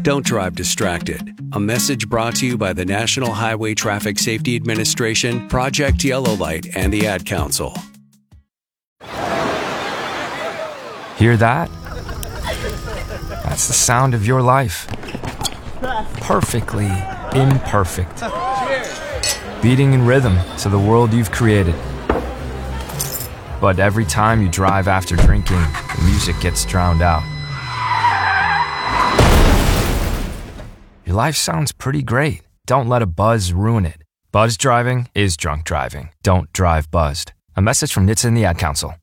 Don't drive distracted. A message brought to you by the National Highway Traffic Safety Administration, Project Yellow Light, and the Ad Council. Hear that? That's the sound of your life. Perfectly imperfect. Beating in rhythm to the world you've created. But every time you drive after drinking, the music gets drowned out. Your life sounds pretty great. Don't let a buzz ruin it. Buzz driving is drunk driving. Don't drive buzzed. A message from NHTSA and the Ad Council.